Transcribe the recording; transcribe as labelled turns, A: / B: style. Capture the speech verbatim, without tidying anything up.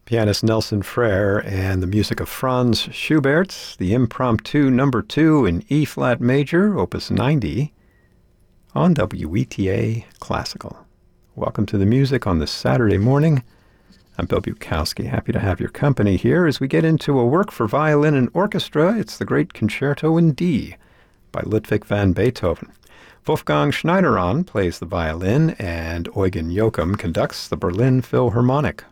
A: pianist Nelson Frère and the music of Franz Schubert, the Impromptu number two in E-flat major, opus ninety, on W E T A Classical. Welcome to the music on this Saturday morning. I'm Bill Bukowski, happy to have your company here as we get into a work for violin and orchestra. It's the Great Concerto in D by Ludwig van Beethoven. Wolfgang Schneideron plays the violin, and Eugen Joachim conducts the Berlin Philharmonic.